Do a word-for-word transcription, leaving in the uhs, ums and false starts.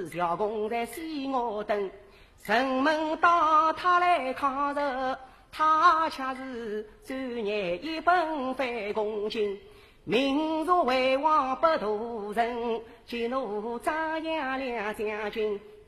子小公在西我等，人们到他来抗日，他却是专业一本非公卿。民族为王不图人，激怒张杨两将军，